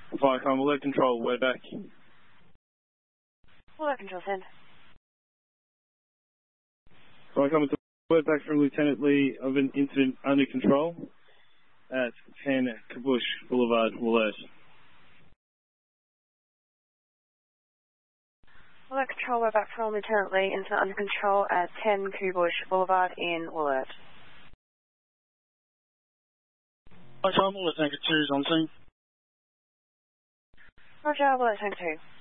Viacom, alert control, we're back. Alert control, send. Viacom, it's a word back from Lieutenant Lee of an incident under control at 10 Kabush Boulevard, Wollert. Alert control, we're back from Lieutenant Lee, incident under control at 10 Kabush Boulevard in Wollert. Viacom, Alert Tanker 2 is on scene. Roger, Alert Tanker 2.